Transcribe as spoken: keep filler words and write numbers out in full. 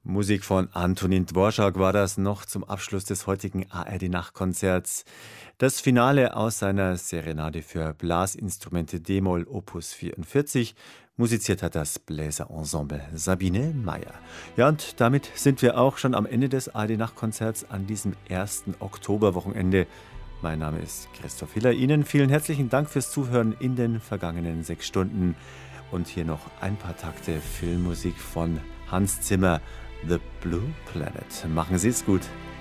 Musik von Antonin Dvorak war das noch zum Abschluss des heutigen A R D-Nachtkonzerts. Das Finale aus seiner Serenade für Blasinstrumente d-Moll Opus vierundvierzig. Musiziert hat das Bläserensemble Sabine Meyer. Ja, und damit sind wir auch schon am Ende des A R D-Nachtkonzerts an diesem ersten Oktoberwochenende. Mein Name ist Christoph Hiller. Ihnen vielen herzlichen Dank fürs Zuhören in den vergangenen sechs Stunden. Und hier noch ein paar Takte Filmmusik von Hans Zimmer, The Blue Planet. Machen Sie es gut.